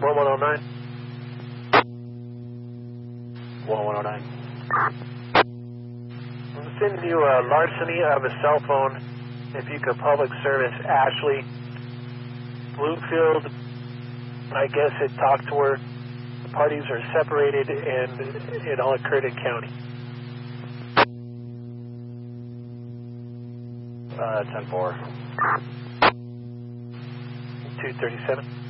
1109. 1109. I'm sending you a larceny of a cell phone. If you could public service Ashley, Bluefield. I guess it talked to where the parties are separated and it all occurred in county. 10-4. 237.